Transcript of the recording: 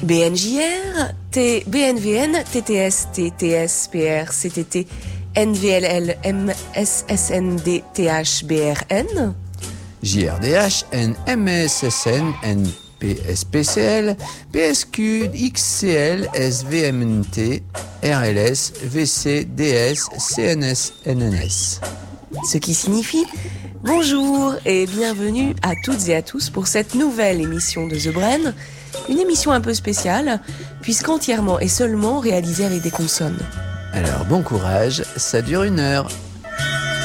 BNJR, BNVN, TTS, TTS, PR, CTT, NVLL, MSSND, TH, BRN. JRDH, NMSSN, NPSPCL, PSQ, XCL, SVMNT, RLS, VC, DS, CNS, NNS. Ce qui signifie bonjour et bienvenue à toutes et à tous pour cette nouvelle émission de The Brain, une émission un peu spéciale puisqu'entièrement et seulement réalisée avec des consonnes. Alors bon courage, ça dure 1 heure.